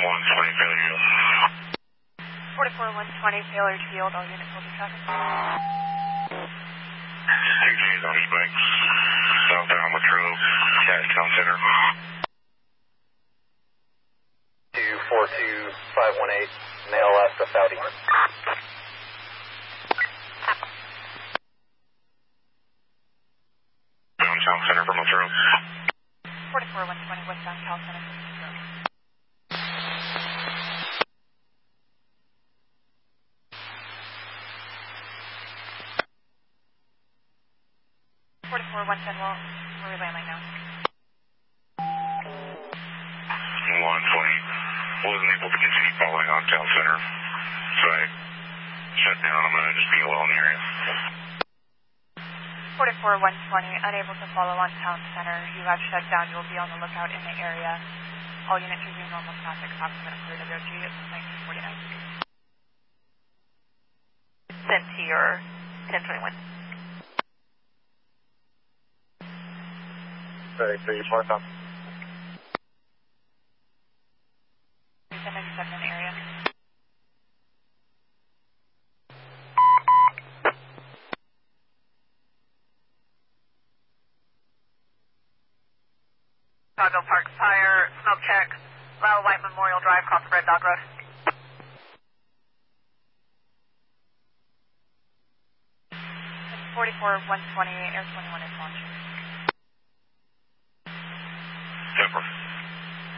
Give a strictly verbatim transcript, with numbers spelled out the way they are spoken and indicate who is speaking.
Speaker 1: one twenty failure.
Speaker 2: forty-four one twenty failure to field, all units will be traffic.
Speaker 1: two G's on E-Bank, southbound Latrobe, Cat Town Center.
Speaker 3: two four two five one eight, Mail Alaska Saudi.
Speaker 1: Downtown Center from Latrobe.
Speaker 2: forty-four one twenty westbound Cal Center from Latrobe. forty-four one ten, well, we're landing now.
Speaker 1: one twenty. Wasn't able to continue following on Town Center, so I shut down. I'm going to just be alone in the area.
Speaker 2: forty-four one twenty, unable to follow on Town Center. You have shut down. You will be on the lookout in the area. All units resume normal traffic. Approximate clear W G at nineteen forty-nine.
Speaker 4: Sent to your ten twenty-one.
Speaker 3: Ready for your point up.
Speaker 2: ten ninety-seven in the area.
Speaker 4: Chicago Park Fire, smoke check, Lyle White Memorial Drive, across Red Dog Road.
Speaker 2: forty-four one twenty, Air twenty-one is launching.